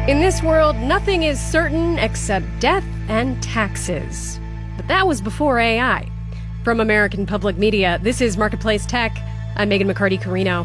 In this world, nothing is certain except death and taxes. But that was before AI. From American Public Media, this is Marketplace Tech. I'm Megan McCarty-Carino.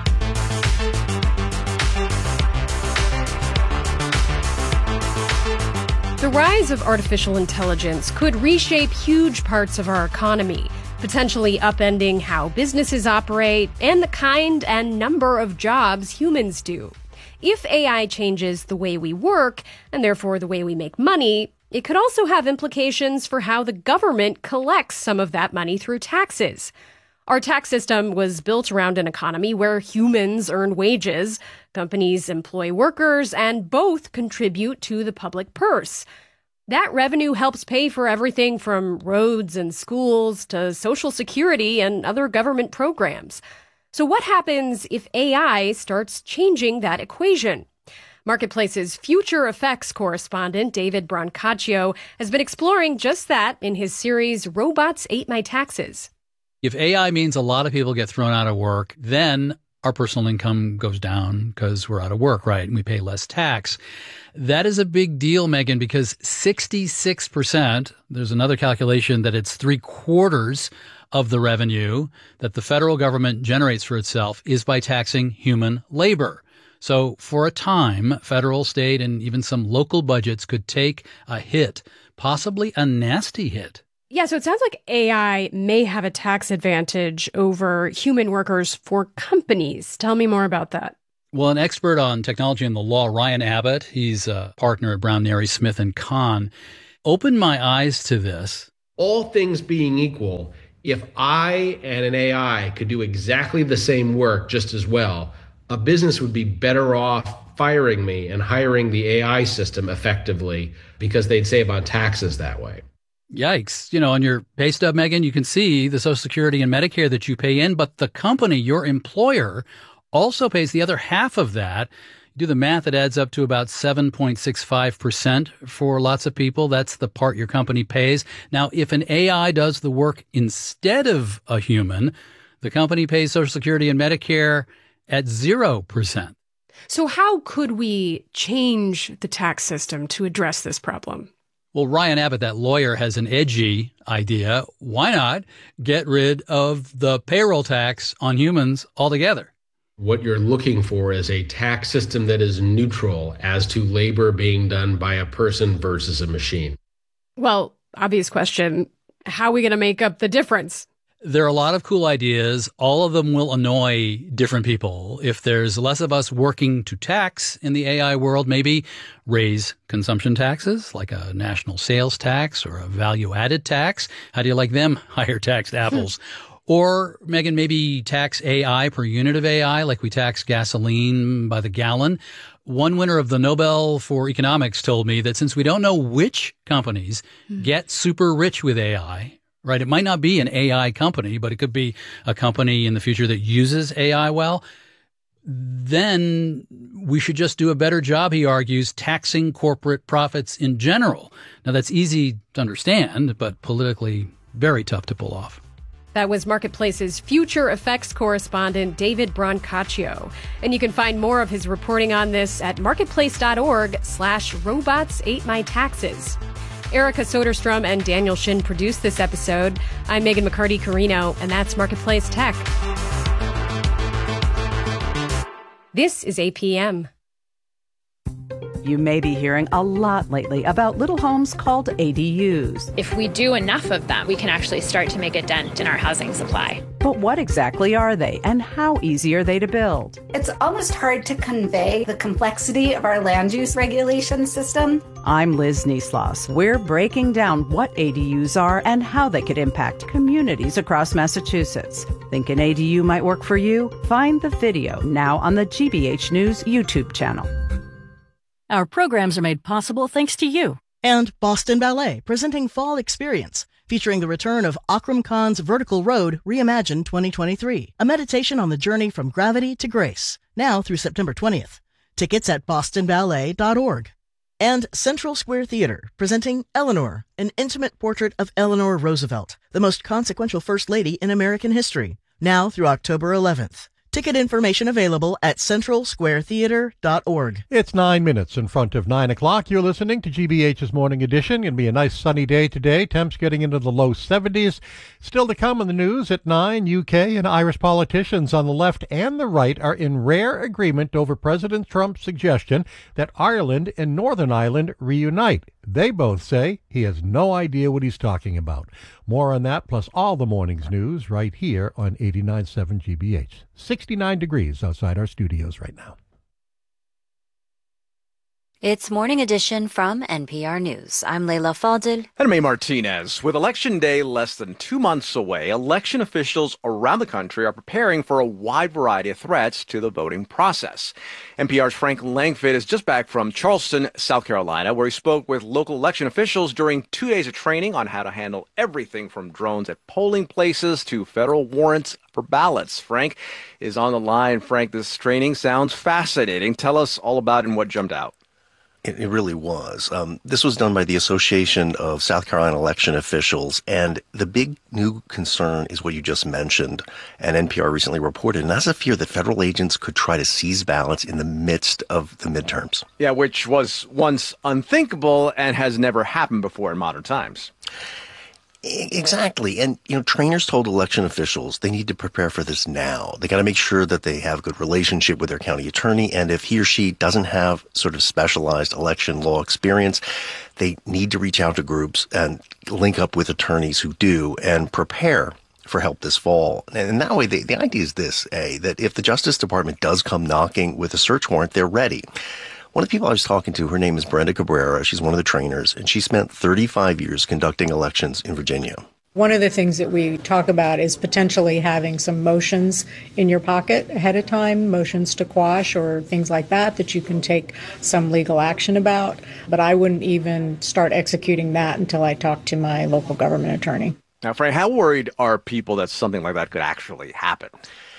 The rise of artificial intelligence could reshape huge parts of our economy, potentially upending how businesses operate and the kind and number of jobs humans do. If AI changes the way we work, and therefore the way we make money, it could also have implications for how the government collects some of that money through taxes. Our tax system was built around an economy where humans earn wages, companies employ workers, and both contribute to the public purse. That revenue helps pay for everything from roads and schools to Social Security and other government programs. So what happens if AI starts changing that equation? Marketplace's future effects correspondent, David Brancaccio, has been exploring just that in his series, Robots Ate My Taxes. If AI means a lot of people get thrown out of work, then our personal income goes down because we're out of work, right? And we pay less tax. That is a big deal, Megan, because 66%, there's another calculation that it's 3/4 of the revenue that the federal government generates for itself is by taxing human labor. So for a time, federal, state, and even some local budgets could take a hit, possibly a nasty hit. Yeah, so it sounds like AI may have a tax advantage over human workers for companies. Tell me more about that. Well, an expert on technology and the law, Ryan Abbott, he's a partner at Brown, Neri, Smith & Kahn, opened my eyes to this. All things being equal, if I and an AI could do exactly the same work just as well, a business would be better off firing me and hiring the AI system effectively because they'd save on taxes that way. Yikes. You know, on your pay stub, Megan, you can see the Social Security and Medicare that you pay in, but the company, your employer, also pays the other half of that. You do the math, it adds up to about 7.65% for lots of people. That's the part your company pays. Now, if an AI does the work instead of a human, the company pays Social Security and Medicare at 0%. So how could we change the tax system to address this problem? Well, Ryan Abbott, that lawyer, has an edgy idea. Why not get rid of the payroll tax on humans altogether? What you're looking for is a tax system that is neutral as to labor being done by a person versus a machine. Well, obvious question. How are we going to make up the difference? There are a lot of cool ideas. All of them will annoy different people. If there's less of us working to tax in the AI world, maybe raise consumption taxes like a national sales tax or a value-added tax. How do you like them higher taxed apples? Or, Megan, maybe tax AI per unit of AI like we tax gasoline by the gallon. One winner of the Nobel for Economics told me that since we don't know which companies get super rich with AI, right? It might not be an AI company, but it could be a company in the future that uses AI well. Then we should just do a better job, he argues, taxing corporate profits in general. Now, that's easy to understand, but politically very tough to pull off. That was Marketplace's future effects correspondent, David Brancaccio. And you can find more of his reporting on this at marketplace.org/robots ate my taxes. Erica Soderstrom and Daniel Shin produced this episode. I'm Megan McCarty-Carino, and that's Marketplace Tech. This is APM. You may be hearing a lot lately about little homes called ADUs. If we do enough of them, we can actually start to make a dent in our housing supply. But what exactly are they, and how easy are they to build? It's almost hard to convey the complexity of our land use regulation system. I'm Liz Niesloss. We're breaking down what ADUs are and how they could impact communities across Massachusetts. Think an ADU might work for you? Find the video now on the GBH News YouTube channel. Our programs are made possible thanks to you. And Boston Ballet, presenting Fall Experience, featuring the return of Akram Khan's Vertical Road Reimagined 2023, a meditation on the journey from gravity to grace, now through September 20th. Tickets at bostonballet.org. And Central Square Theater, presenting Eleanor, an intimate portrait of Eleanor Roosevelt, the most consequential First Lady in American history, now through October 11th. Ticket information available at centralsquaretheater.org. It's 9 minutes in front of 9 o'clock. You're listening to GBH's Morning Edition. Going to be a nice sunny day today. Temps getting into the low 70s. Still to come in the news at 9, UK and Irish politicians on the left and the right are in rare agreement over President Trump's suggestion that Ireland and Northern Ireland reunite. They both say he has no idea what he's talking about. More on that, plus all the morning's news, right here on 89.7 GBH. 69 degrees outside our studios right now. It's Morning Edition from NPR News. I'm Leila Fadel. And May Martinez. With Election Day less than 2 months away, election officials around the country are preparing for a wide variety of threats to the voting process. NPR's Frank Langfitt is just back from Charleston, South Carolina, where he spoke with local election officials during 2 days of training on how to handle everything from drones at polling places to federal warrants for ballots. Frank is on the line. Frank, this training sounds fascinating. Tell us all about it and what jumped out. It really was. This was done by the Association of South Carolina Election Officials, and the big new concern is what you just mentioned, and NPR recently reported, and that's a fear that federal agents could try to seize ballots in the midst of the midterms. Yeah, which was once unthinkable and has never happened before in modern times. Exactly. And, trainers told election officials they need to prepare for this now. They got to make sure that they have a good relationship with their county attorney. And if he or she doesn't have sort of specialized election law experience, they need to reach out to groups and link up with attorneys who do and prepare for help this fall. And that way, the idea is this, that if the Justice Department does come knocking with a search warrant, they're ready. One of the people I was talking to, her name is Brenda Cabrera. She's one of the trainers, and she spent 35 years conducting elections in Virginia. One of the things that we talk about is potentially having some motions in your pocket ahead of time, motions to quash or things like that you can take some legal action about. But I wouldn't even start executing that until I talk to my local government attorney. Now, Frank, how worried are people that something like that could actually happen?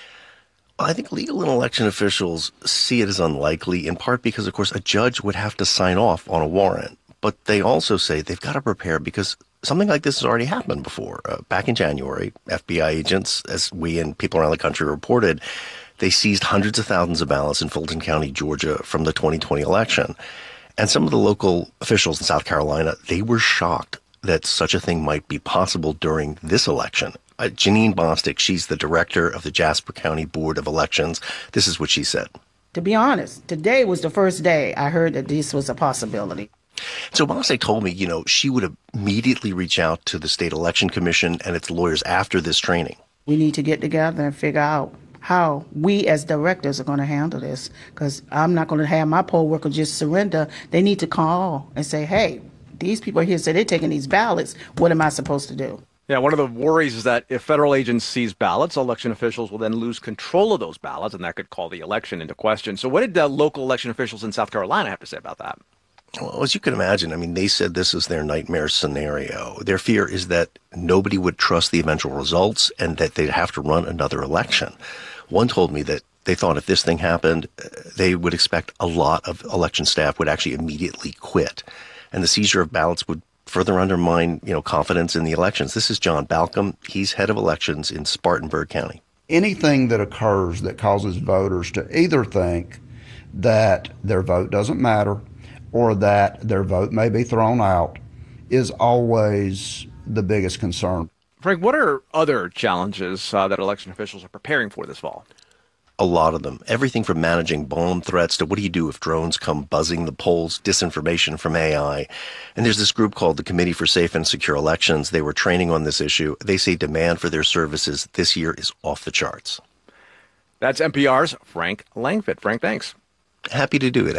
I think legal and election officials see it as unlikely, in part because, of course, a judge would have to sign off on a warrant. But they also say they've got to prepare because something like this has already happened before. Back in January, FBI agents, as we and people around the country reported, they seized hundreds of thousands of ballots in Fulton County, Georgia, from the 2020 election. And some of the local officials in South Carolina, they were shocked that such a thing might be possible during this election. Janine Bostic, she's the director of the Jasper County Board of Elections. This is what she said. To be honest, today was the first day I heard that this was a possibility. So Bostic told me, she would immediately reach out to the State Election Commission and its lawyers after this training. We need to get together and figure out how we as directors are going to handle this, because I'm not going to have my poll workers just surrender. They need to call and say, hey, these people here say they're taking these ballots. What am I supposed to do? Yeah, one of the worries is that if federal agents seize ballots, election officials will then lose control of those ballots, and that could call the election into question. So what did local election officials in South Carolina have to say about that? Well, as you can imagine, they said this is their nightmare scenario. Their fear is that nobody would trust the eventual results and that they'd have to run another election. One told me that they thought if this thing happened, they would expect a lot of election staff would actually immediately quit. And the seizure of ballots would further undermine, confidence in the elections. This is John Balcom. He's head of elections in Spartanburg County. Anything that occurs that causes voters to either think that their vote doesn't matter or that their vote may be thrown out is always the biggest concern. Frank, what are other challenges that election officials are preparing for this fall? A lot of them. Everything from managing bomb threats to what do you do if drones come buzzing the polls, disinformation from AI. And there's this group called the Committee for Safe and Secure Elections. They were training on this issue. They say demand for their services this year is off the charts. That's NPR's Frank Langfitt. Frank, thanks. Happy to do it,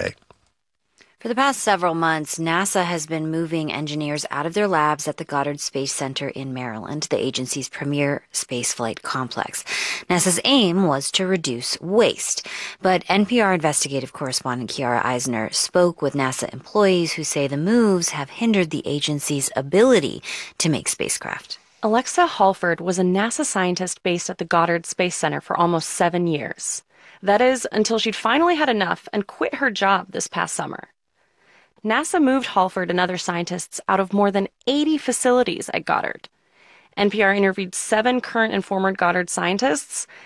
For the past several months, NASA has been moving engineers out of their labs at the Goddard Space Center in Maryland, the agency's premier spaceflight complex. NASA's aim was to reduce waste. But NPR investigative correspondent Kiara Eisner spoke with NASA employees who say the moves have hindered the agency's ability to make spacecraft. Alexa Halford was a NASA scientist based at the Goddard Space Center for almost 7 years. That is, until she'd finally had enough and quit her job this past summer. NASA moved Halford and other scientists out of more than 80 facilities at Goddard. NPR interviewed 7 current and former Goddard scientists, and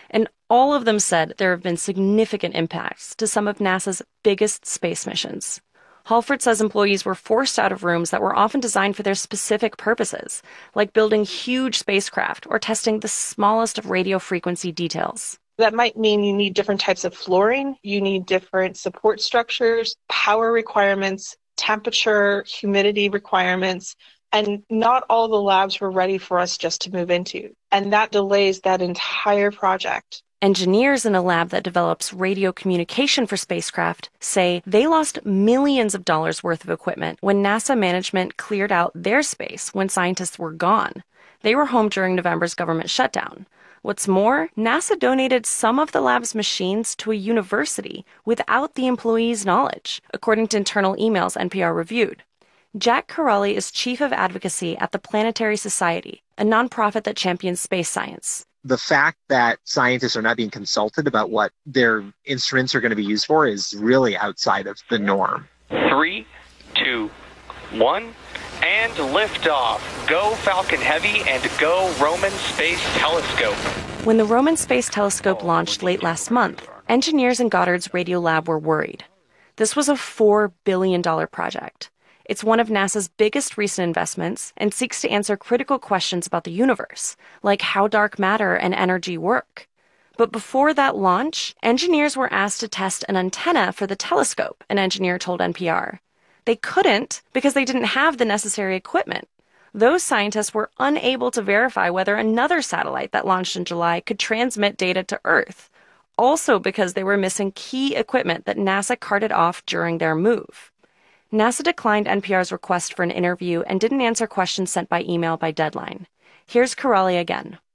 All of them said there have been significant impacts to some of NASA's biggest space missions. Halford says employees were forced out of rooms that were often designed for their specific purposes, like building huge spacecraft or testing the smallest of radio frequency details. That might mean you need different types of flooring, you need different support structures, power requirements, temperature, humidity requirements, and not all the labs were ready for us just to move into. And that delays that entire project. Engineers in a lab that develops radio communication for spacecraft say they lost millions of dollars worth of equipment when NASA management cleared out their space when scientists were gone. They were home during November's government shutdown. What's more, NASA donated some of the lab's machines to a university without the employees' knowledge, according to internal emails NPR reviewed. Jack Corrali is chief of advocacy at the Planetary Society, a nonprofit that champions space science. The fact that scientists are not being consulted about what their instruments are going to be used for is really outside of the norm. 3, 2, 1, and liftoff. Go Falcon Heavy and go Roman Space Telescope. When the Roman Space Telescope launched late last month, engineers in Goddard's radio lab were worried. This was a $4 billion project. It's one of NASA's biggest recent investments and seeks to answer critical questions about the universe, like how dark matter and energy work. But before that launch, engineers were asked to test an antenna for the telescope, an engineer told NPR. They couldn't because they didn't have the necessary equipment. Those scientists were unable to verify whether another satellite that launched in July could transmit data to Earth, also because they were missing key equipment that NASA carted off during their move. NASA declined NPR's request for an interview and didn't answer questions sent by email by deadline. Here's Corrali again.